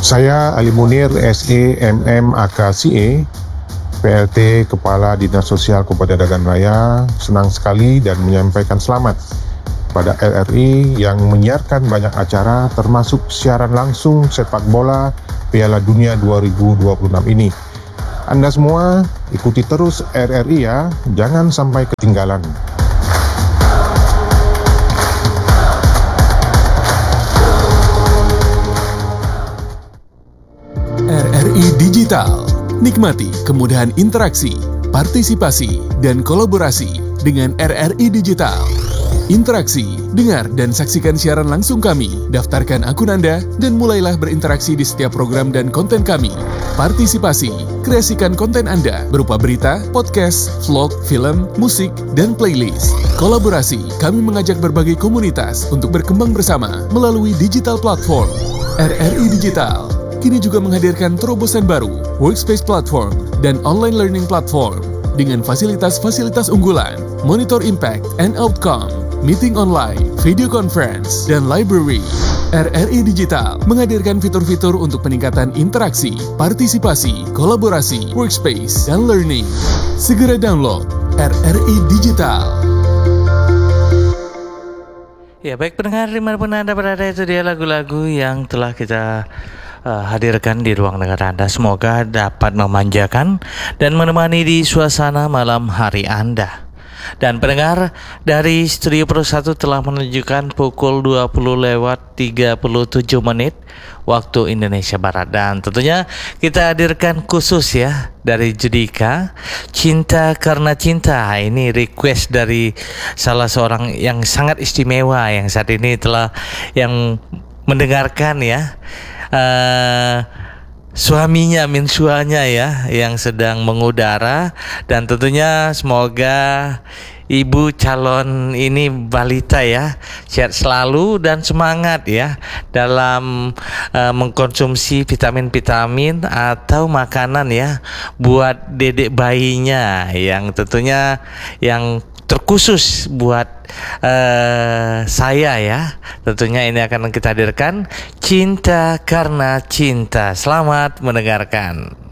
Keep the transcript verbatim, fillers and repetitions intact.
Saya Ali Munir, S E M M A K C E, P L T Kepala Dinas Sosial Kabupaten Dagan Raya, senang sekali dan menyampaikan selamat pada R R I yang menyiarkan banyak acara termasuk siaran langsung sepak bola Piala Dunia dua ribu dua puluh enam ini. Anda semua ikuti terus R R I ya, jangan sampai ketinggalan. R R I Digital. Nikmati kemudahan interaksi, partisipasi, dan kolaborasi dengan R R I Digital. Interaksi, dengar dan saksikan siaran langsung kami, daftarkan akun Anda, dan mulailah berinteraksi di setiap program dan konten kami. Partisipasi, kreasikan konten Anda berupa berita, podcast, vlog, film, musik, dan playlist. Kolaborasi, kami mengajak berbagai komunitas untuk berkembang bersama melalui digital platform. R R I Digital kini juga menghadirkan terobosan baru, workspace platform, dan online learning platform dengan fasilitas-fasilitas unggulan, monitor impact and outcome, meeting online, video conference, dan library. R R I Digital menghadirkan fitur-fitur untuk peningkatan interaksi, partisipasi, kolaborasi, workspace, dan learning. Segera download R R I Digital. Ya, baik pendengar, dimanapun Anda berada, itu dia lagu-lagu yang telah kita uh, hadirkan di ruang dengar Anda. Semoga dapat memanjakan dan menemani di suasana malam hari Anda. Dan pendengar, dari Studio Pro satu telah menunjukkan pukul dua puluh lewat tiga puluh tujuh menit waktu Indonesia Barat. Dan tentunya kita hadirkan khusus ya dari Judika, Cinta Karena Cinta. Ini request dari salah seorang yang sangat istimewa yang saat ini telah yang mendengarkan ya. Uh, Suaminya, minsuanya ya, yang sedang mengudara. Dan tentunya semoga ibu calon ini balita ya sehat selalu dan semangat ya dalam uh, mengkonsumsi vitamin-vitamin atau makanan ya buat dedek bayinya, yang tentunya yang terkhusus buat uh, saya ya. Tentunya ini akan kita hadirkan Cinta Karena Cinta. Selamat mendengarkan.